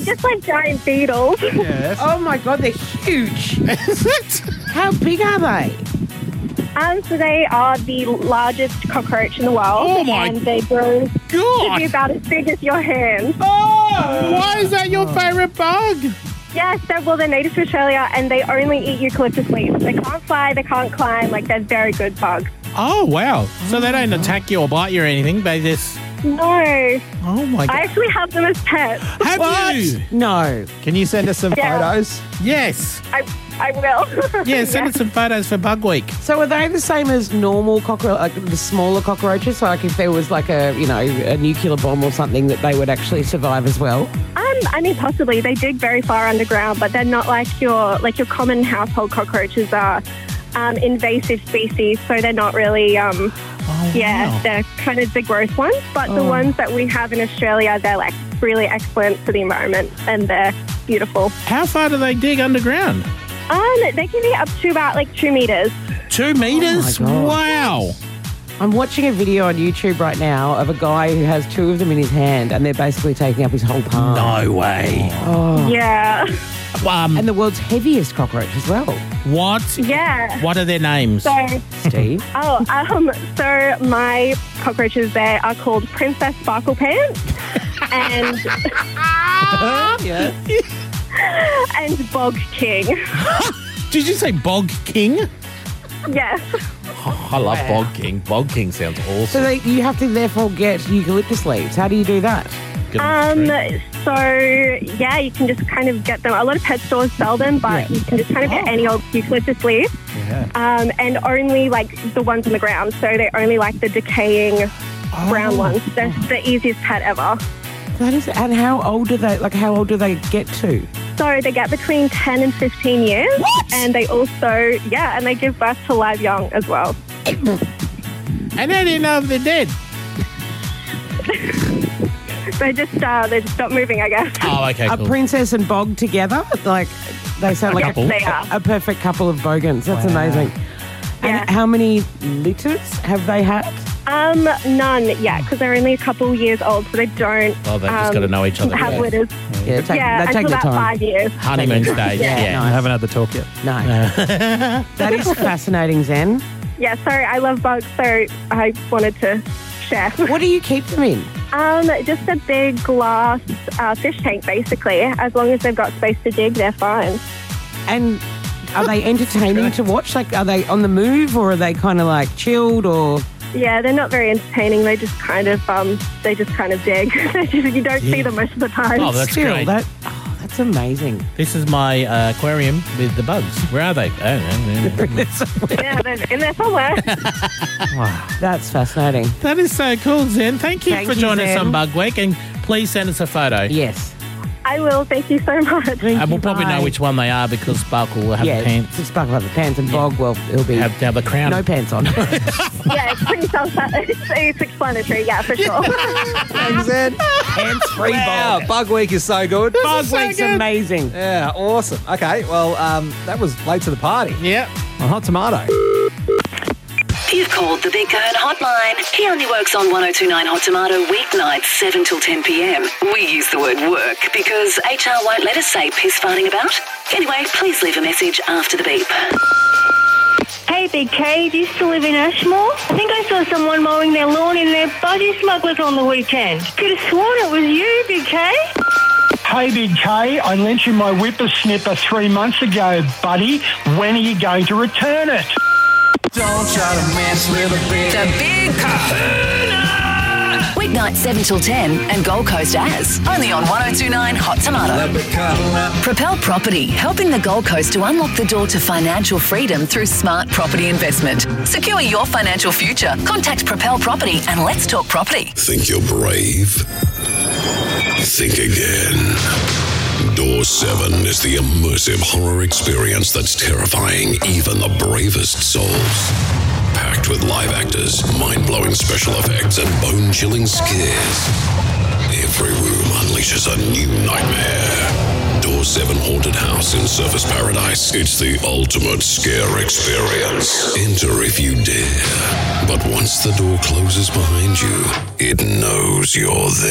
just like giant beetles. Yes. Oh my God, they're huge. Is it? How big are they? So they are the largest cockroach in the world. Oh my And they grow to God. be about as big as your hand. Oh, why is that your favourite bug? Yes, they're native to Australia and they only eat eucalyptus leaves. They can't fly, they can't climb, like they're very good bugs. Oh, wow. So they don't attack you or bite you or anything. They just... No, Oh, my I God. actually have them as pets. Have What? you? No. Can you send us some Yeah. photos? Yes. I will. Yeah, send us some photos for Bug Week. So are they the same as normal cockroach, like the smaller cockroaches? So like if there was like a nuclear bomb or something that they would actually survive as well? I mean, possibly. They dig very far underground, but they're not like your common household cockroaches are invasive species, so they're not really, wow. they're kind of the gross ones. But the ones that we have in Australia, they're like really excellent for the environment and they're beautiful. How far do they dig underground? They can be up to about like 2 meters. 2 meters? Oh, my God. Wow. I'm watching a video on YouTube right now of a guy who has 2 of them in his hand and they're basically taking up his whole palm. No way. Yeah. And the world's heaviest cockroach as well. What? Yeah. What are their names? So, Steve? so my cockroaches there are called Princess Sparkle Pants and Yeah. and Bog King. Did you say Bog King? Yes. Oh, I love Bog King. Bog King sounds awesome. So you have to therefore get eucalyptus leaves. How do you do that? So yeah, you can just kind of get them. A lot of pet stores sell them, but you can just kind of get any old eucalyptus leaf. Yeah. And only like the ones on the ground. So they only like the decaying brown ones. They're the easiest pet ever. That is, and how old do they get to? So they get between 10 and 15 years. What? And they also, and they give birth to live young as well. And how do you know if they're dead? They just stop moving, I guess. Oh, okay, Are cool. Princess and Bog together? Like, they sound like couple. They are. a perfect couple of bogans. That's amazing. Yeah. And how many litters have they had? None yet, because they're only a couple years old, so they don't. Oh, they've just got to know each other. Have Yeah. litters. Yeah, they Until take their about time. 5 years. Honeymoon stage. Yeah. I haven't had the talk yet. No. That is fascinating, Zen. Yeah, so I love bugs, so I wanted to share. What do you keep them in? Just a big glass fish tank, basically. As long as they've got space to dig, they're fine. And are they entertaining to watch? Like, are they on the move or are they kind of like chilled or? Yeah, they're not very entertaining. They just kind of dig. You don't see them most of the time. Oh, that's Still, great. that's amazing. This is my aquarium with the bugs. Where are they? I don't know. Yeah, they're in there somewhere. That's fascinating. That is so cool, Zen. Thank you Thank for you, joining us Zen. on Bug Week, and please send us a photo. Yes. I will. Thank you so much. And we'll probably know which one they are because Sparkle will have the pants. Yeah, Sparkle have the pants and Bog, well, he'll be Have the crown. no pants on. Yeah, it's pretty self-explanatory. Yeah, for sure. Thanks, Ed. Pants-free Wow, Bog. Bug Week is so good. Bug Week's amazing. Yeah, awesome. Okay, well, that was late to the party. Yeah. On Hot Tomato. You've called the Big Kern hotline. He only works on 1029 Hot Tomato weeknights 7 till 10 p.m. We use the word work because HR won't let us say piss farting about. Anyway, please leave a message after the beep. Hey, Big K, do you still live in Ashmore? I think I saw someone mowing their lawn in their budgie smugglers on the weekend. Could have sworn it was you, Big K. Hey, Big K, I lent you my whippersnipper 3 months ago, buddy. When are you going to return it? Don't try to mess with a big... The Big Kahuna! Weeknights 7 till 10 and Gold Coast as. Only on 1029 Hot Tomato. Propel Property, helping the Gold Coast to unlock the door to financial freedom through smart property investment. Secure your financial future. Contact Propel Property and let's talk property. Think you're brave? Think again. Door 7 is the immersive horror experience that's terrifying even the bravest souls. Packed with live actors, mind-blowing special effects, and bone-chilling scares. Every room unleashes a new nightmare. Door 7 Haunted House in Surface Paradise. It's the ultimate scare experience. Enter if you dare. But once the door closes behind you, it knows you're there.